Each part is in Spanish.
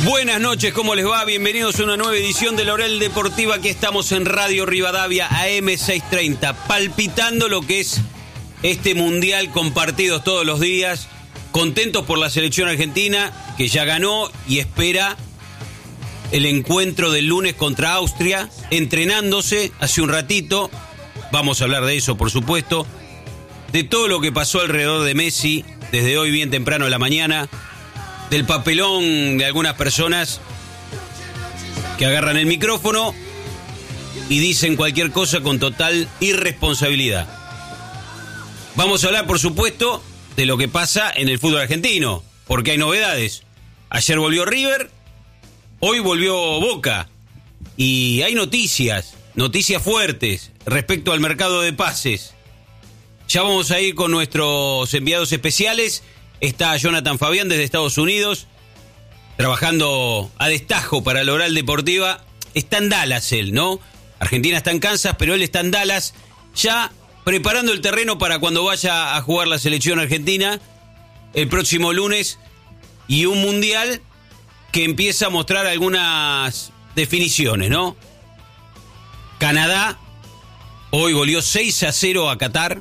Buenas noches, ¿cómo les va? Bienvenidos a una nueva edición de Laurel Deportiva. Aquí estamos en Radio Rivadavia AM630, palpitando lo que es este mundial con partidos todos los días. Contentos por la selección argentina, que ya ganó y espera el encuentro del lunes contra Austria, entrenándose hace un ratito. Vamos a hablar de eso, por supuesto. De todo lo que pasó alrededor de Messi, desde hoy bien temprano a la mañana. Del papelón de algunas personas que agarran el micrófono y dicen cualquier cosa con total irresponsabilidad. Vamos a hablar, por supuesto, de lo que pasa en el fútbol argentino, porque hay novedades. Ayer volvió River, hoy volvió Boca, y hay noticias fuertes respecto al mercado de pases. Ya vamos a ir con nuestros enviados especiales. Está Jonathan Fabián desde Estados Unidos, trabajando a destajo para la Oral Deportiva. Está en Dallas él, ¿no? Argentina está en Kansas, pero él está en Dallas, ya preparando el terreno para cuando vaya a jugar la selección argentina el próximo lunes. Y un mundial que empieza a mostrar algunas definiciones, ¿no? Canadá hoy goleó 6-0 a Qatar.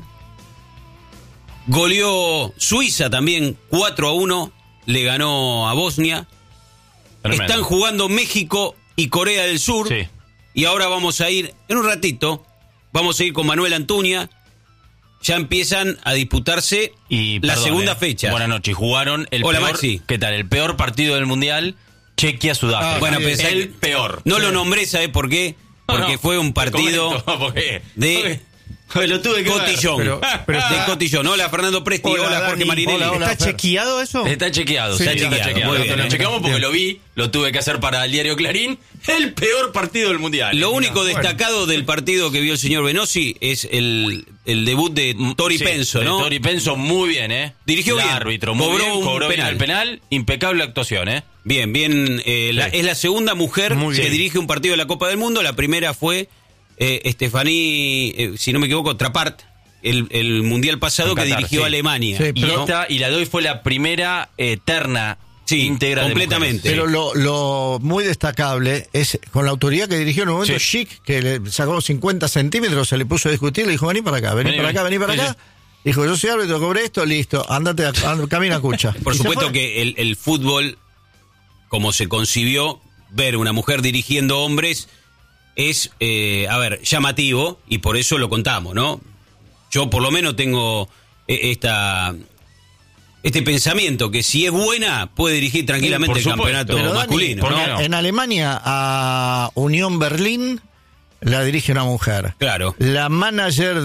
Goleó Suiza también 4-1, le ganó a Bosnia. Tremendo. Están jugando México y Corea del Sur. Sí. Y ahora vamos a ir, en un ratito, vamos a ir con Manuel Antuña. Ya empiezan a disputarse la segunda fecha. Buenas noches, jugaron el Hola, peor, Maxi. ¿Qué tal? El peor partido del Mundial, Chequia-Sudáfrica. Bueno, el peor. No lo nombré, ¿sabes por qué? Porque fue un partido de... Lo tuve que Cotillón. ver. De Cotillón. Hola, Fernando Presti. Hola, Jorge Marinelli. Hola, ¿está chequeado eso? Está chequeado, Sí, está está chequeado. chequeado. Muy bien, Lo chequeamos porque lo vi, lo tuve que hacer para el diario Clarín. El peor partido del Mundial. Lo único destacado del partido que vio el señor Benossi es el debut de Tori Penso, ¿no? Tori Penso muy bien, Dirigió bien. Árbitro, muy bien, cobró bien el penal. Impecable actuación, Bien. Es la segunda mujer que dirige un partido de la Copa del Mundo. La primera fue Stephanie, si no me equivoco, Trappart. El mundial pasado que dirigió a Alemania. Sí, y la de hoy fue la primera terna íntegra completamente. Pero lo muy destacable es con la autoridad que dirigió en un momento Schick, que le sacó 50 centímetros, se le puso a discutir, le dijo, vení para acá. Dijo, yo soy árbitro, cobré esto, listo, andate, camina cucha. Por supuesto que el fútbol, como se concibió, ver una mujer dirigiendo hombres es, llamativo, y por eso lo contamos, ¿no? Yo por lo menos tengo este pensamiento, que si es buena, puede dirigir tranquilamente el campeonato masculino. Dani, ¿no? En Alemania, a Unión Berlín la dirige una mujer. Claro. La manager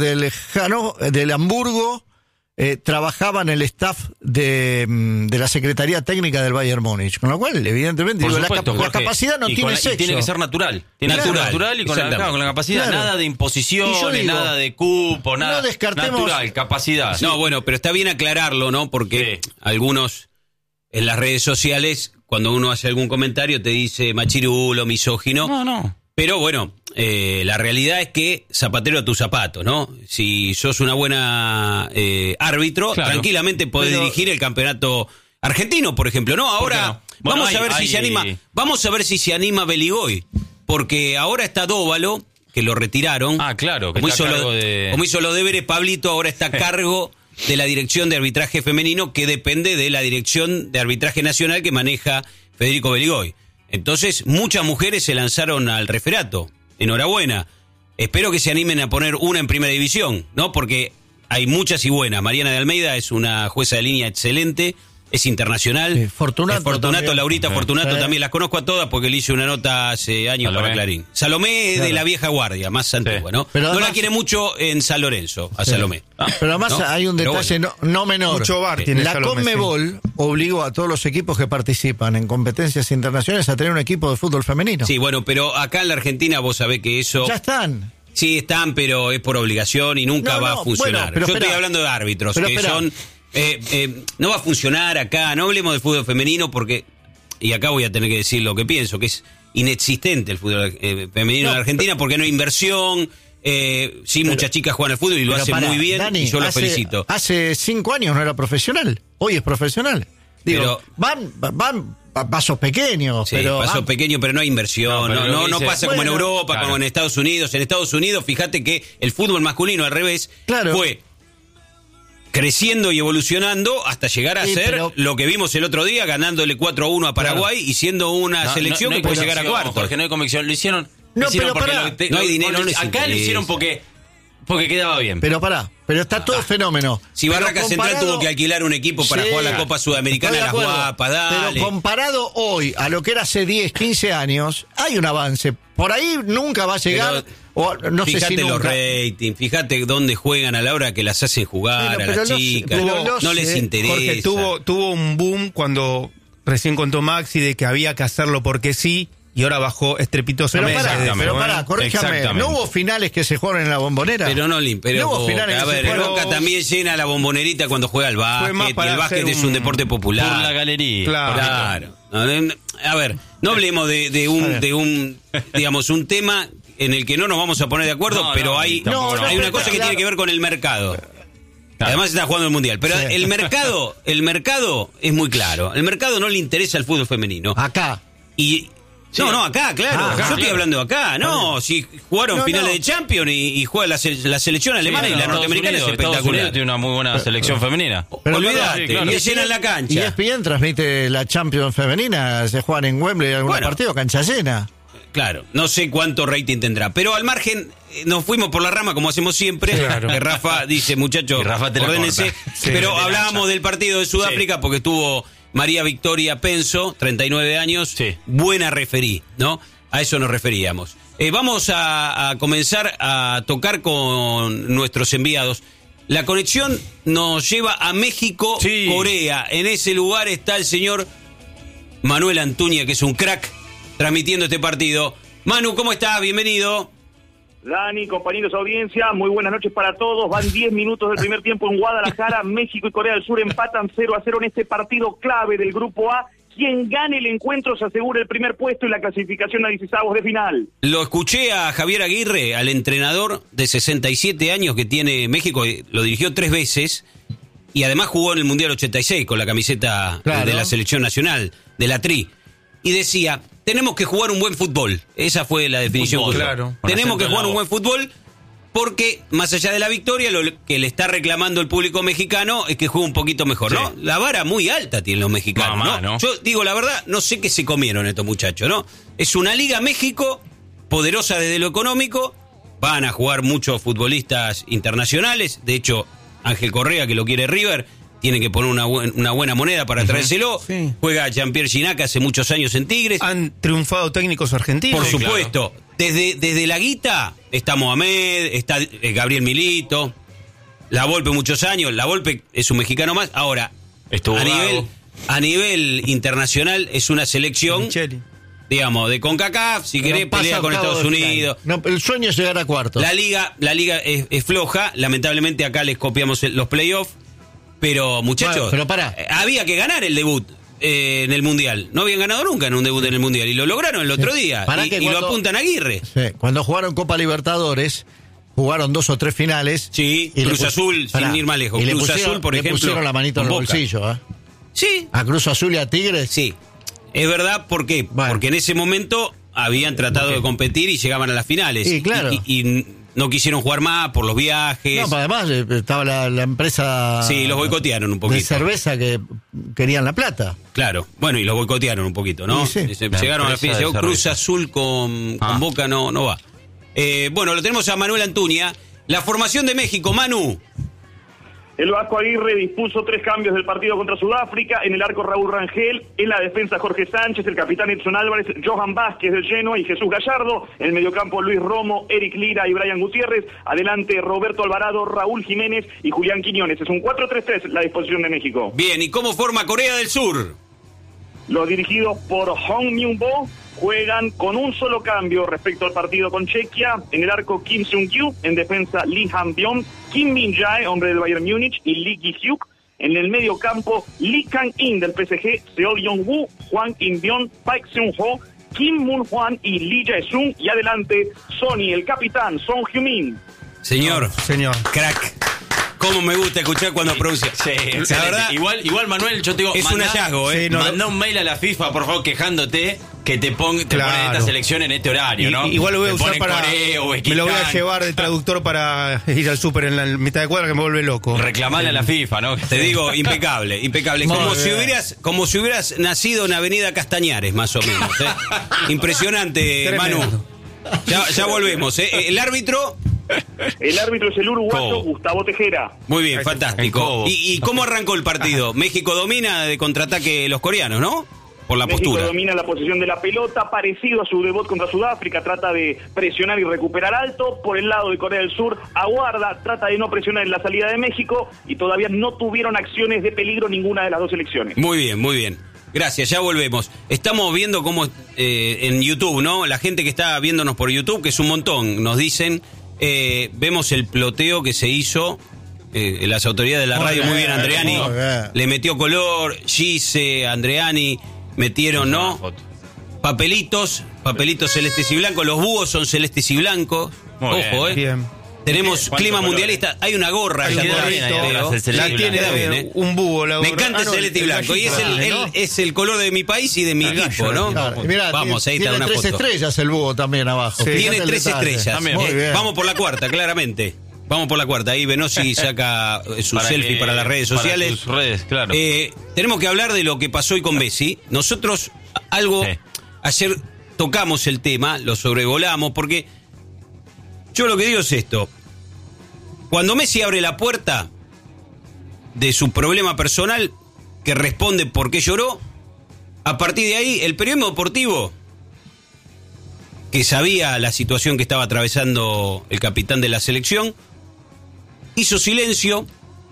del Hamburgo trabajaba en el staff de la Secretaría Técnica del Bayern Múnich. Con lo cual, evidentemente, la capacidad no tiene sexo. Tiene que ser natural. Natural y con la capacidad. Claro. Nada de imposición, nada de cupo, nada. No descartemos. Natural, capacidad. No, bueno, pero está bien aclararlo, ¿no? Porque algunos en las redes sociales, cuando uno hace algún comentario, te dice machirulo, misógino. No. Pero bueno, la realidad es que zapatero a tu zapato, ¿no? Si sos una buena árbitro, tranquilamente podés dirigir el campeonato argentino, por ejemplo. No, ahora vamos a ver si se anima. Vamos a ver si se anima Beligoy, porque ahora está Dóvalo, que lo retiraron. Ah, claro, como hizo los deberes, Pablito ahora está a cargo de la dirección de arbitraje femenino, que depende de la dirección de arbitraje nacional que maneja Federico Beligoy. Entonces, muchas mujeres se lanzaron al referato. Enhorabuena. Espero que se animen a poner una en primera división, ¿no? Porque hay muchas y buenas. Mariana de Almeida es una jueza de línea excelente, es internacional. Sí, Fortunato, Laurita Fortunato también. Las conozco a todas porque le hice una nota hace años para Clarín. Salomé es de la vieja guardia, más antigua, ¿no? Pero además, no la quiere mucho en San Lorenzo, a Salomé. Pero además hay un detalle no menor. Mucho bar tiene la Salomé, Conmebol obligó a todos los equipos que participan en competencias internacionales a tener un equipo de fútbol femenino. Sí, bueno, pero acá en la Argentina vos sabés que eso... Ya están. Sí, están, pero es por obligación y nunca va a funcionar. Yo estoy hablando de árbitros que son... no va a funcionar acá, no hablemos del fútbol femenino porque, y acá voy a tener que decir lo que pienso, que es inexistente el fútbol femenino en Argentina porque no hay inversión, muchas chicas juegan al fútbol y lo hacen muy bien, Dani, y yo los felicito. Hace 5 años no era profesional, hoy es profesional. Digo, van a pasos pequeños, Sí, pero... pasos pequeños, pero no hay inversión. No pasa como en Europa, claro, como en Estados Unidos. En Estados Unidos, fíjate que el fútbol masculino, al revés, fue creciendo y evolucionando hasta llegar a ser lo que vimos el otro día, ganándole 4-1 a Paraguay y siendo una selección que puede llegar a cuartos. Jorge, no hay convicción. Lo hicieron... No, hicieron pero porque no hay dinero, acá lo hicieron porque quedaba bien. Pero está todo fenómeno. Si Barraca Central tuvo que alquilar un equipo para jugar la Copa Sudamericana, las guapas, dale. Pero comparado hoy a lo que era hace 10, 15 años, hay un avance. Por ahí nunca va a llegar... no sé si los nunca. ratings, fíjate dónde juegan a la hora que las hacen jugar a las chicas. No les interesa. Jorge, tuvo un boom cuando recién contó Maxi de que había que hacerlo porque sí, y ahora bajó estrepitosamente. Pero pará, corríjame. ¿No hubo finales que se jugaron en la Bombonera? Pero no hubo finales. A ver, el Boca también llena la Bombonerita cuando juega al básquet. Y el básquet es un deporte popular. Por la galería. Claro. A ver, no hablemos de un tema en el que no nos vamos a poner de acuerdo, pero hay una cosa que tiene que ver con el mercado. Además está jugando el Mundial. Pero el mercado es muy claro. El mercado no le interesa el fútbol femenino. Acá. Acá, claro. Yo estoy hablando acá. No, si jugaron finales de Champions y juega la selección alemana y la norteamericana es espectacular. Estados Unidos tiene una muy buena selección femenina. Pero olvídate, y llenan la cancha. Y ESPN transmite la Champions femenina, se juegan en Wembley algún partido, cancha llena. Claro, no sé cuánto rating tendrá, pero al margen nos fuimos por la rama como hacemos siempre. Claro. Que Rafa dice, muchachos, ordénense. Sí, pero hablábamos del partido de Sudáfrica porque estuvo María Victoria Penso, 39 años, buena referí, ¿no? A eso nos referíamos. Vamos a comenzar a tocar con nuestros enviados. La conexión nos lleva a México, Corea. En ese lugar está el señor Manuel Antuña, que es un crack, transmitiendo este partido. Manu, ¿cómo estás? Bienvenido. Dani, compañeros de audiencia, muy buenas noches para todos. Van 10 minutos del primer tiempo en Guadalajara. México y Corea del Sur empatan 0-0 en este partido clave del Grupo A. Quien gane el encuentro se asegura el primer puesto y la clasificación a 16avos de final. Lo escuché a Javier Aguirre, al entrenador de 67 años que tiene México, lo dirigió 3 veces y además jugó en el Mundial 86 con la camiseta de la selección nacional, de la Tri. Y decía, tenemos que jugar un buen fútbol. Esa fue la definición. Tenemos que jugar un buen fútbol porque, más allá de la victoria, lo que le está reclamando el público mexicano es que juegue un poquito mejor, ¿no? La vara muy alta tienen los mexicanos, ¿no? Yo digo, la verdad, no sé qué se comieron estos muchachos, ¿no? Es una Liga México poderosa desde lo económico. Van a jugar muchos futbolistas internacionales. De hecho, Ángel Correa, que lo quiere River, tiene que poner una buena moneda para traérselo. Sí. Juega Jean-Pierre Ginac hace muchos años en Tigres. Han triunfado técnicos argentinos. Por supuesto. Claro. Desde la guita está Mohamed, está Gabriel Milito, La Volpe muchos años. La Volpe es un mexicano más. Ahora, a nivel internacional es una selección, digamos, de CONCACAF, si querés, pelea con Estados Unidos. No, el sueño es llegar a cuartos. La liga es floja. Lamentablemente acá les copiamos los playoffs. Pero, muchachos, había que ganar el debut en el Mundial. No habían ganado nunca en un debut en el Mundial. Y lo lograron el otro día. Y lo apuntan a Aguirre. Sí, cuando jugaron Copa Libertadores, jugaron 2 o 3 finales. Sí, y Cruz Azul, sin ir más lejos. Cruz Azul, por ejemplo. Le pusieron la manito en el bolsillo, ¿eh? Sí. A Cruz Azul y a Tigres. Sí. Es verdad, ¿por qué? Bueno. Porque en ese momento habían tratado de competir y llegaban a las finales. Sí, claro. Y no quisieron jugar más por los viajes. No, además estaba la empresa... Sí, los boicotearon un poquito. De cerveza que querían la plata. Claro, bueno, y los boicotearon un poquito, ¿no? Sí. Llegaron a la final. Llegó Cruz Azul con Boca, no va. Bueno, lo tenemos a Manuel Antuña. La formación de México, Manu. El Vasco Aguirre dispuso 3 cambios del partido contra Sudáfrica. En el arco Raúl Rangel, en la defensa Jorge Sánchez, el capitán Edson Álvarez, Johan Vázquez del Genoa y Jesús Gallardo. En el mediocampo Luis Romo, Eric Lira y Brian Gutiérrez. Adelante Roberto Alvarado, Raúl Jiménez y Julián Quiñones. Es un 4-3-3 la disposición de México. Bien, ¿y cómo forma Corea del Sur? Los dirigidos por Hong Myung-bo juegan con un solo cambio respecto al partido con Chequia. En el arco Kim Seung-kyu, en defensa Lee Han-byung, Kim Min-jae, hombre del Bayern Múnich, y Lee Gi-hyuk. En el medio campo Lee Kang-in del PSG, Seo Yong-woo, Hwang In-byun, Paik Seung-ho, Kim Moon-hwan y Lee Jae-sung. Y adelante Sonny, el capitán, Son Heung-min. Señor, señor, crack. Cómo me gusta escuchar cuando pronuncia. Sí, la verdad, igual Manuel, yo te digo, es un hallazgo, Sí, no, manda un mail a la FIFA, por favor, quejándote que te ponen esta selección en este horario, ¿no? Igual lo voy a Te usar ponen para... Corea, me lo voy a llevar de traductor para ir al súper en la mitad de cuadra, que me vuelve loco. Reclamarle a la FIFA, ¿no? te digo, impecable. Como si hubieras nacido en Avenida Castañares, más o menos. Impresionante, Tremendo. Manu. Ya volvemos. El árbitro... El árbitro es el uruguayo Cobo. Gustavo Tejera. Muy bien, En fantástico. Cobo. ¿Y cómo arrancó el partido? México domina de contraataque los coreanos, ¿no? Por la México postura. domina la posición de la pelota, parecido a su debut contra Sudáfrica, trata de presionar y recuperar alto. Por el lado de Corea del Sur, aguarda, trata de no presionar en la salida de México y todavía no tuvieron acciones de peligro ninguna de las dos selecciones. Muy bien, muy bien. Gracias, ya volvemos. Estamos viendo cómo en YouTube, ¿no? La gente que está viéndonos por YouTube, que es un montón, nos dicen, vemos el ploteo que se hizo, las autoridades de la radio, muy bien, Andreani, muy bien. le metió color, Gise, Andreani, metieron, ¿no? Papelitos celestes y blancos, los búhos son celestes y blancos, Muy ojo, Bien. Tenemos ¿Cuántos clima colores? mundialista, hay una gorra Hay allá un atrás, gorrito, veo. el celeste La y tiene Queda bien, ¿eh? un búho. La Me gorra. encanta el no, celeste y blanco. Y gallito, es el color de mi país y de mi equipo, ¿no? Claro. Y mirá, Vamos, ahí está tiene una 3 foto. estrellas el búho también abajo. Sí. Fíjate Tiene el 3 detalle. estrellas. También. Muy bien. Vamos por la cuarta, claramente. Vamos por la cuarta. Ahí Venosi saca su selfie para las redes sociales. Para tus redes, claro. Tenemos que hablar de lo que pasó hoy con Messi. Nosotros ayer tocamos el tema, lo sobrevolamos, porque yo lo que digo es esto. Cuando Messi abre la puerta de su problema personal, que responde por qué lloró, a partir de ahí el periodismo deportivo, que sabía la situación que estaba atravesando el capitán de la selección, hizo silencio,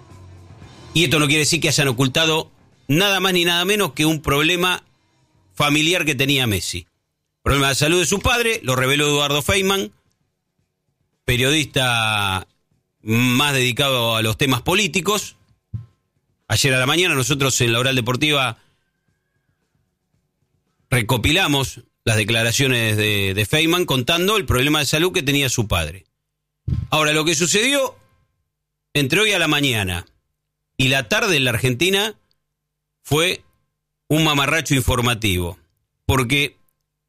y esto no quiere decir que hayan ocultado nada más ni nada menos que un problema familiar que tenía Messi. Problema de salud de su padre, lo reveló Eduardo Feynman, periodista más dedicado a los temas políticos. Ayer a la mañana nosotros en la Oral Deportiva recopilamos las declaraciones de Feynman contando el problema de salud que tenía su padre. Ahora, lo que sucedió entre hoy a la mañana y la tarde en la Argentina fue un mamarracho informativo. Porque,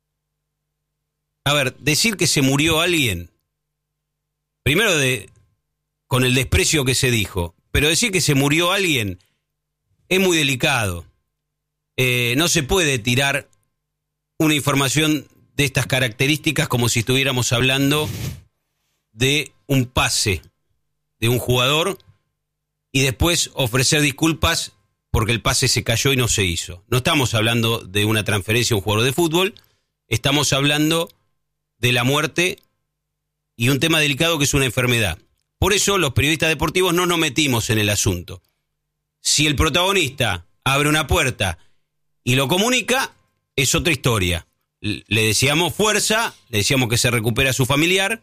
a ver, decir que se murió alguien, primero con el desprecio que se dijo, pero decir que se murió alguien es muy delicado. No se puede tirar una información de estas características como si estuviéramos hablando de un pase de un jugador y después ofrecer disculpas porque el pase se cayó y no se hizo. No estamos hablando de una transferencia a un jugador de fútbol, estamos hablando de la muerte y un tema delicado que es una enfermedad. Por eso los periodistas deportivos no nos metimos en el asunto. Si el protagonista abre una puerta y lo comunica, es otra historia. Le deseamos fuerza, le deseamos que se recupere a su familiar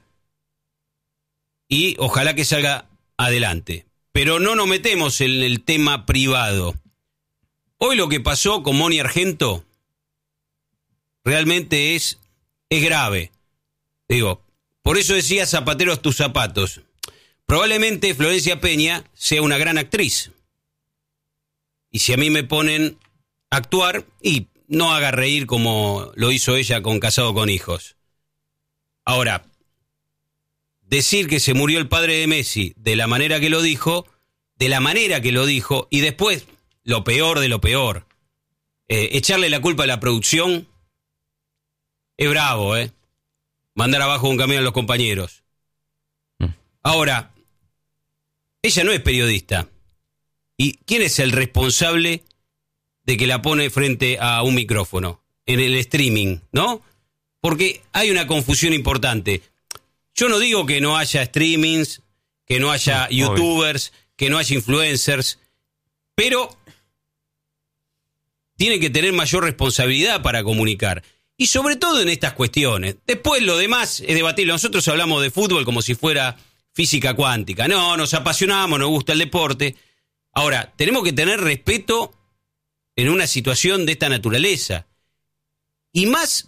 y ojalá que salga adelante. Pero no nos metemos en el tema privado. Hoy lo que pasó con Moni Argento realmente es grave. Digo, por eso decía zapateros tus zapatos. Probablemente Florencia Peña sea una gran actriz. Y si a mí me ponen a actuar, y no haga reír como lo hizo ella con Casado con Hijos. Ahora, decir que se murió el padre de Messi de la manera que lo dijo, y después, lo peor de lo peor, echarle la culpa a la producción, es bravo, mandar abajo un camión a los compañeros. Ahora, ella no es periodista. ¿Y quién es el responsable de que la pone frente a un micrófono? En el streaming, ¿no? Porque hay una confusión importante. Yo no digo que no haya streamings, que no haya youtubers, que no haya influencers, pero tienen que tener mayor responsabilidad para comunicar. Y sobre todo en estas cuestiones. Después lo demás es debatible. Nosotros hablamos de fútbol como si fuera física cuántica. No, nos apasionamos, nos gusta el deporte. Ahora, tenemos que tener respeto en una situación de esta naturaleza. Y más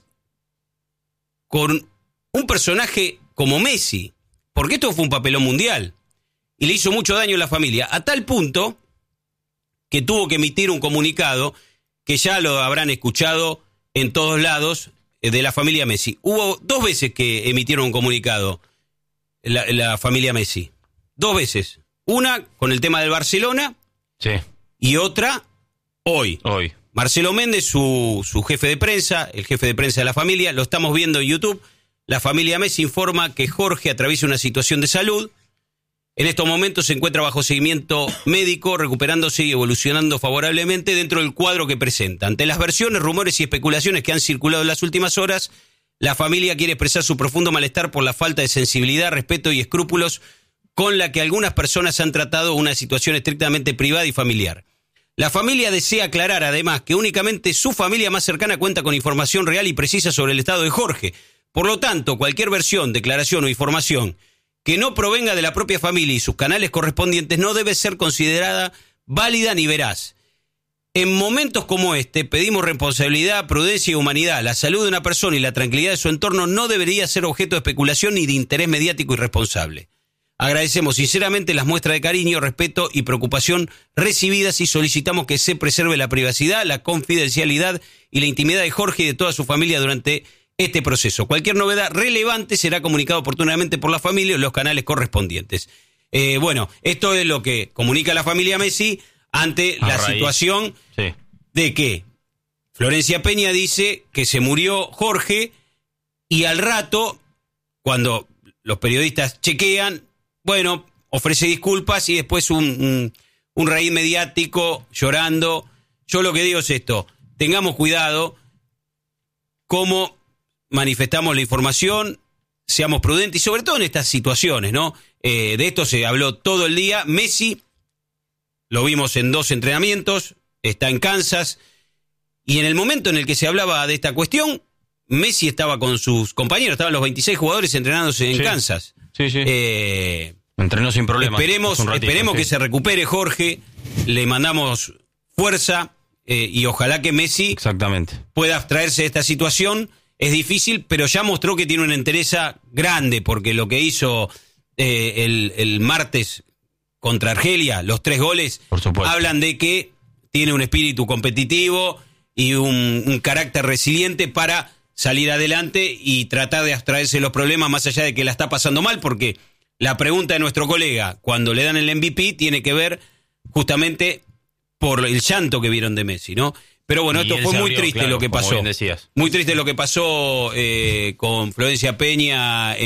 con un personaje como Messi. Porque esto fue un papelón mundial. y le hizo mucho daño a la familia, a tal punto que tuvo que emitir un comunicado que ya lo habrán escuchado en todos lados de la familia Messi. Hubo 2 veces que emitieron un comunicado la familia Messi. 2 veces. Una con el tema del Barcelona Sí. y otra hoy. Marcelo Méndez, su jefe de prensa, el jefe de prensa de la familia, lo estamos viendo en YouTube. La familia Messi informa que Jorge atraviesa una situación de salud. En estos momentos se encuentra bajo seguimiento médico, recuperándose y evolucionando favorablemente dentro del cuadro que presenta. Ante las versiones, rumores y especulaciones que han circulado en las últimas horas, la familia quiere expresar su profundo malestar por la falta de sensibilidad, respeto y escrúpulos con la que algunas personas han tratado una situación estrictamente privada y familiar. La familia desea aclarar además que únicamente su familia más cercana cuenta con información real y precisa sobre el estado de Jorge. Por lo tanto, cualquier versión, declaración o información que no provenga de la propia familia y sus canales correspondientes no debe ser considerada válida ni veraz. En momentos como este, pedimos responsabilidad, prudencia y humanidad. La salud de una persona y la tranquilidad de su entorno no debería ser objeto de especulación ni de interés mediático irresponsable. Agradecemos sinceramente las muestras de cariño, respeto y preocupación recibidas y solicitamos que se preserve la privacidad, la confidencialidad y la intimidad de Jorge y de toda su familia durante este proceso. Cualquier novedad relevante será comunicado oportunamente por la familia en los canales correspondientes. Bueno, esto es lo que comunica la familia Messi ante la situación de que Florencia Peña dice que se murió Jorge y al rato, cuando los periodistas chequean, bueno, ofrece disculpas y después un raíz mediático llorando. Yo lo que digo es esto, tengamos cuidado cómo manifestamos la información, seamos prudentes y sobre todo en estas situaciones, ¿no? De esto se habló todo el día. Messi, lo vimos en 2 entrenamientos, está en Kansas, y en el momento en el que se hablaba de esta cuestión, Messi estaba con sus compañeros, estaban los 26 jugadores entrenándose en Kansas. Entrenó sin problemas. Esperemos que se recupere Jorge, le mandamos fuerza y ojalá que Messi pueda abstraerse de esta situación. Es difícil, pero ya mostró que tiene una entereza grande, porque lo que hizo el martes contra Argelia, los 3 goles, hablan de que tiene un espíritu competitivo y un carácter resiliente para salir adelante y tratar de abstraerse de los problemas más allá de que la está pasando mal, porque la pregunta de nuestro colega, cuando le dan el MVP, tiene que ver justamente por el llanto que vieron de Messi, ¿no? Pero bueno, esto fue muy triste lo que pasó. Muy triste lo que pasó con Florencia Peña